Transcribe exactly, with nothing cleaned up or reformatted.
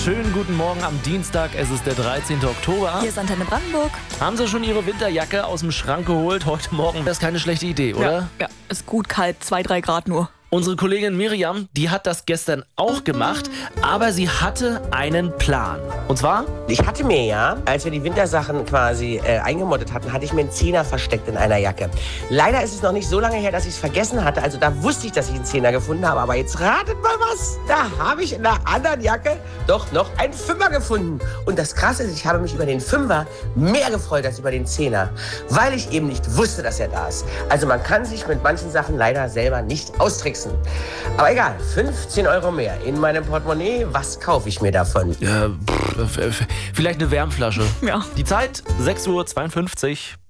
schönen guten Morgen am Dienstag. Es ist der dreizehnte Oktober. Hier ist Antenne Brandenburg. Haben Sie schon Ihre Winterjacke aus dem Schrank geholt heute Morgen? Das ist keine schlechte Idee, oder? Ja, ja, ist gut kalt, zwei, drei Grad nur. Unsere Kollegin Miriam, die hat das gestern auch gemacht, aber sie hatte einen Plan. Und zwar? Ich hatte mir ja, als wir die Wintersachen quasi äh, eingemottet hatten, hatte ich mir einen Zehner versteckt in einer Jacke. Leider ist es noch nicht so lange her, dass ich es vergessen hatte. Also da wusste ich, dass ich einen Zehner gefunden habe. Aber jetzt ratet mal was. Da habe ich in einer anderen Jacke doch noch einen Fünfer gefunden. Und das Krasse ist, ich habe mich über den Fünfer mehr gefreut als über den Zehner. Weil ich eben nicht wusste, dass er da ist. Also man kann sich mit manchen Sachen leider selber nicht austricksen. Aber egal, fünfzehn Euro mehr in meinem Portemonnaie. Was kaufe ich mir davon? Ja, pff, vielleicht eine Wärmflasche. Ja. Die Zeit, sechs Uhr zweiundfünfzig.